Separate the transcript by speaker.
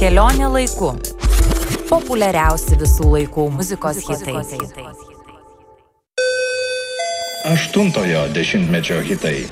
Speaker 1: Kelionė laiku. Populiariausi visų laikų muzikos hitai.
Speaker 2: 8-ojo dešimtmečio hitai.